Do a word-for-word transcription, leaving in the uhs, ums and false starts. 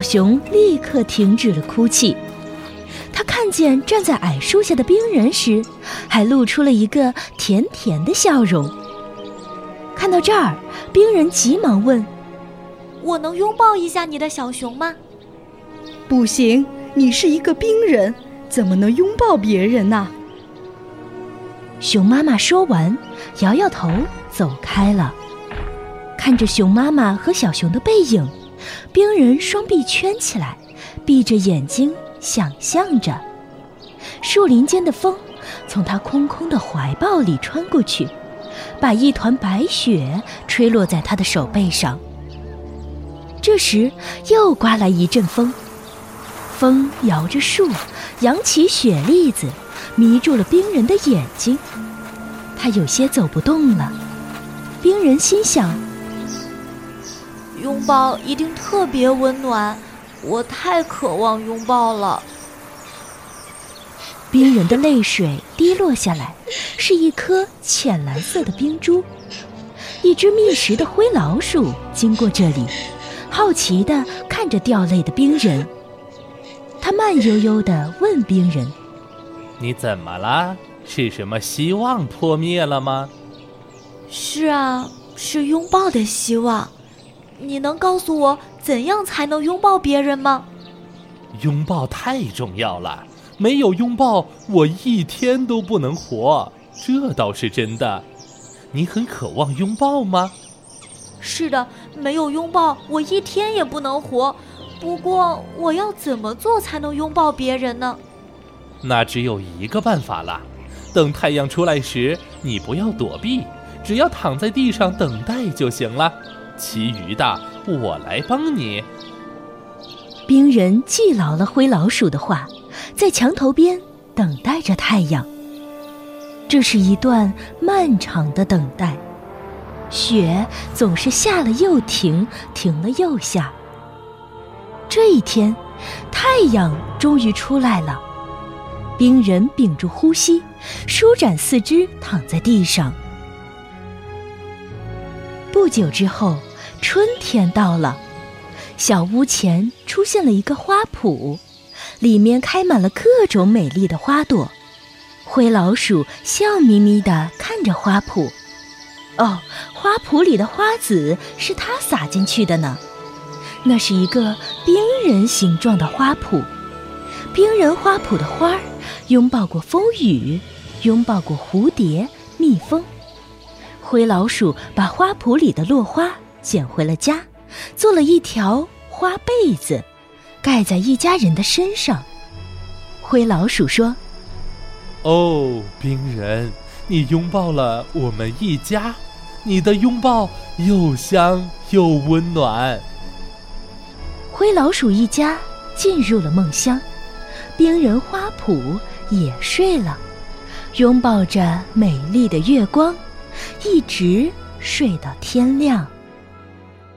熊立刻停止了哭泣。他看见站在矮树下的冰人时，还露出了一个甜甜的笑容。看到这儿，冰人急忙问： 我能拥抱一下你的小熊吗？ 不行，你是一个冰人，怎么能拥抱别人呢？ 熊妈妈说完，摇摇头走开了。看着熊妈妈和小熊的背影，冰人双臂圈起来，闭着眼睛想象着。树林间的风从他空空的怀抱里穿过去，把一团白雪吹落在他的手背上。这时又刮来一阵风，风摇着树，扬起雪粒子，迷住了冰人的眼睛。他有些走不动了。冰人心想， 拥抱一定特别温暖，我太渴望拥抱了。 冰人的泪水滴落下来，是一颗浅蓝色的冰珠。一只觅食的灰老鼠经过这里，好奇地看着掉泪的冰人。他慢悠悠地问冰人： 你怎么了？是什么希望破灭了吗？ 是啊，是拥抱的希望。你能告诉我怎样才能拥抱别人吗？ 拥抱太重要了，没有拥抱我一天都不能活，这倒是真的。你很渴望拥抱吗？ 是的，没有拥抱我一天也不能活。不过我要怎么做才能拥抱别人呢？ 那只有一个办法了，等太阳出来时，你不要躲避，只要躺在地上等待就行了，其余的我来帮你。 冰人记牢了灰老鼠的话，在墙头边等待着太阳。这是一段漫长的等待，雪总是下了又停，停了又下。这一天，太阳终于出来了。冰人屏住呼吸，舒展四肢，躺在地上。不久之后，春天到了。小屋前出现了一个花圃，里面开满了各种美丽的花朵。灰老鼠笑眯眯地看着花圃。哦，花圃里的花籽是它撒进去的呢。那是一个冰人形状的花圃。冰人花圃的花儿拥抱过风雨，拥抱过蝴蝶、蜜蜂。灰老鼠把花圃里的落花捡回了家，做了一条花被子，盖在一家人的身上。灰老鼠说： 哦，冰人，你拥抱了我们一家，你的拥抱又香又温暖。 灰老鼠一家进入了梦乡，冰人花圃也睡了，拥抱着美丽的月光，一直睡到天亮。